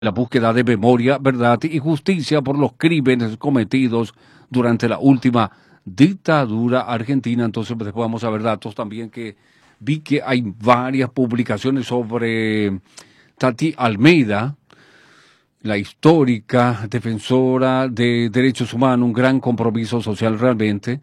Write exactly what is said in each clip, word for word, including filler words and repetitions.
la búsqueda de memoria, verdad y justicia por los crímenes cometidos durante la última dictadura argentina. Entonces, después vamos a ver datos también que vi que hay varias publicaciones sobre Tati Almeida, la histórica defensora de derechos humanos, un gran compromiso social realmente.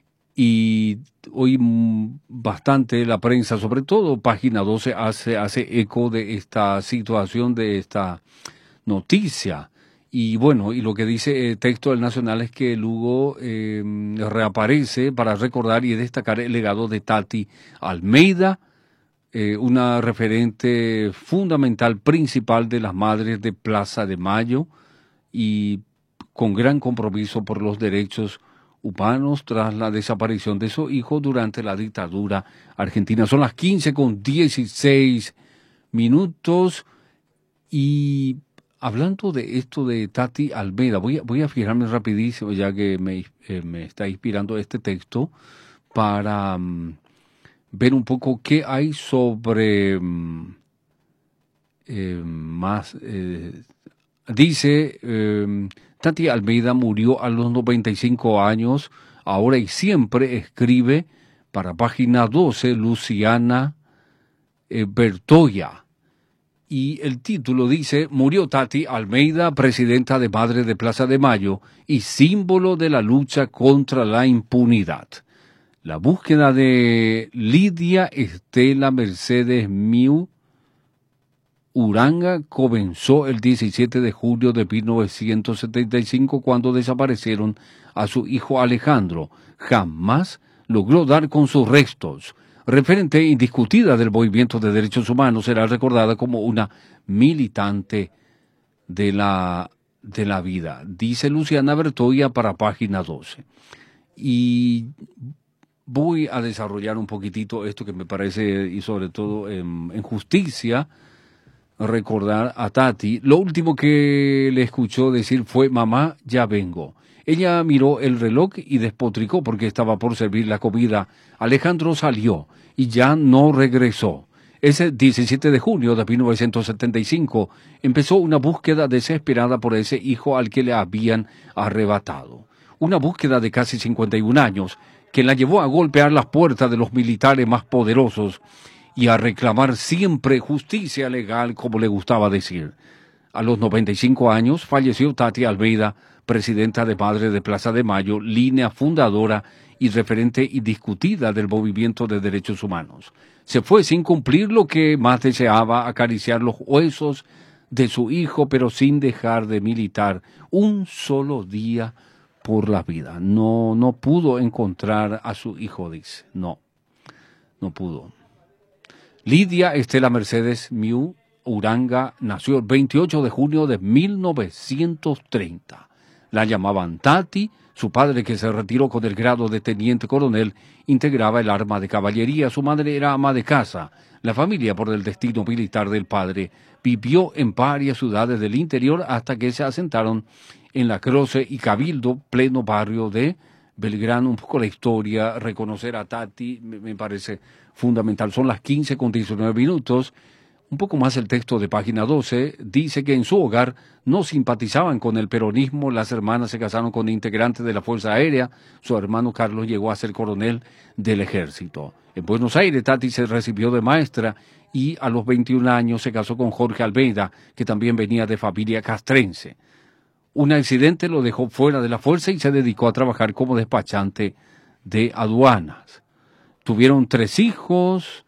Y hoy mm, bastante la prensa, sobre todo Página doce, hace, hace eco de esta situación, de esta noticia. Y bueno, y lo que dice el texto del Nacional es que Lugo eh, reaparece para recordar y destacar el legado de Tati Almeida, eh, una referente fundamental, principal de las madres de Plaza de Mayo y con gran compromiso por los derechos humanos tras la desaparición de su hijo durante la dictadura argentina. Son las quince con dieciséis minutos y hablando de esto de Tati Almeida, voy a, voy a fijarme rapidísimo ya que me, eh, me está inspirando este texto para um, ver un poco qué hay sobre um, eh, más... Eh, dice... Eh, Tati Almeida murió a los noventa y cinco años, ahora y siempre escribe para Página doce Luciana eh, Bertoya. Y el título dice, murió Tati Almeida, presidenta de Madre de Plaza de Mayo y símbolo de la lucha contra la impunidad. La búsqueda de Lidia Estela Mercedes Miu Uranga comenzó el diecisiete de julio de mil novecientos setenta y cinco cuando desaparecieron a su hijo Alejandro. Jamás logró dar con sus restos. Referente indiscutida del movimiento de derechos humanos, será recordada como una militante de la, de la vida, dice Luciana Bertoya para Página doce. Y voy a desarrollar un poquitito esto que me parece, y sobre todo en, en justicia, recordar a Tati. Lo último que le escuchó decir fue, mamá, ya vengo. Ella miró el reloj y despotricó porque estaba por servir la comida. Alejandro salió y ya no regresó. Ese diecisiete de junio de mil novecientos setenta y cinco empezó una búsqueda desesperada por ese hijo al que le habían arrebatado. Una búsqueda de casi cincuenta y un años que la llevó a golpear las puertas de los militares más poderosos y a reclamar siempre justicia legal, como le gustaba decir. A los noventa y cinco años falleció Tati Almeida, presidenta de Madre de Plaza de Mayo, línea fundadora y referente indiscutida del movimiento de derechos humanos. Se fue sin cumplir lo que más deseaba, acariciar los huesos de su hijo, pero sin dejar de militar un solo día por la vida. No, no pudo encontrar a su hijo, dice. No, no pudo. Lidia Estela Mercedes Miu Uranga nació el veintiocho de junio de mil novecientos treinta. La llamaban Tati. Su padre, que se retiró con el grado de teniente coronel, integraba el arma de caballería. Su madre era ama de casa. La familia, por el destino militar del padre, vivió en varias ciudades del interior hasta que se asentaron en La Croce y Cabildo, pleno barrio de Belgrano. Un poco la historia, reconocer a Tati me, me parece fundamental. Son las quince con diecinueve minutos. Un poco más el texto de Página doce dice que en su hogar no simpatizaban con el peronismo. Las hermanas se casaron con integrantes de la Fuerza Aérea. Su hermano Carlos llegó a ser coronel del ejército. En Buenos Aires, Tati se recibió de maestra y a los veintiún años se casó con Jorge Almeida, que también venía de familia castrense. Un accidente lo dejó fuera de la fuerza y se dedicó a trabajar como despachante de aduanas. Tuvieron tres hijos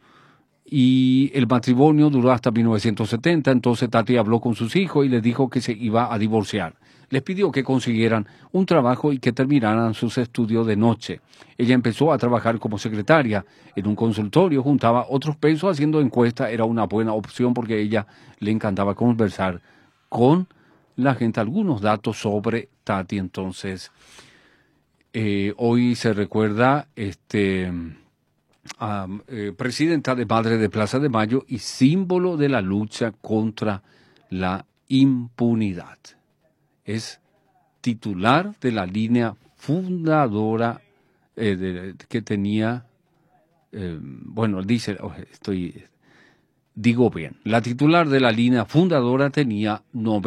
y el matrimonio duró hasta mil novecientos setenta. Entonces Tati habló con sus hijos y les dijo que se iba a divorciar. Les pidió que consiguieran un trabajo y que terminaran sus estudios de noche. Ella empezó a trabajar como secretaria en un consultorio, juntaba otros pesos haciendo encuestas. Era una buena opción porque a ella le encantaba conversar con la gente. Algunos datos sobre Tati. Entonces, eh, hoy se recuerda este... Um, eh, presidenta de Madre de Plaza de Mayo y símbolo de la lucha contra la impunidad. Es titular de la línea fundadora eh, de, que tenía, eh, bueno, dice, oh, estoy, Digo bien, la titular de la línea fundadora tenía